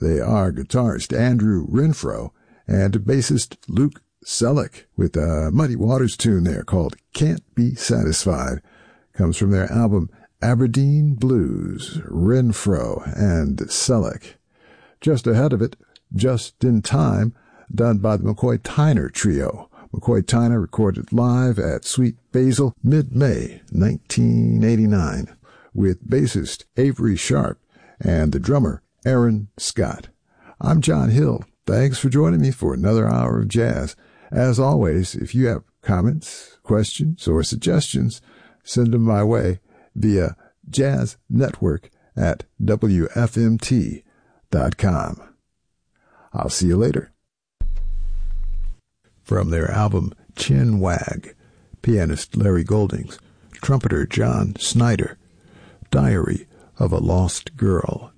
They are guitarist Andrew Renfro and bassist Luke Selleck with a Muddy Waters tune there called Can't Be Satisfied. Comes from their album Aberdeen Blues, Renfro and Selleck. Just ahead of it, Just in Time, done by the McCoy Tyner Trio. McCoy Tyner recorded live at Sweet Basil mid-May 1989 with bassist Avery Sharp and the drummer Aaron Scott. I'm John Hill. Thanks for joining me for another hour of jazz. As always, if you have comments, questions, or suggestions, send them my way via jazznetwork@wfmt.com. I'll see you later. From their album Chin Wag, pianist Larry Goldings, trumpeter John Snyder, Diary of a Lost Girl.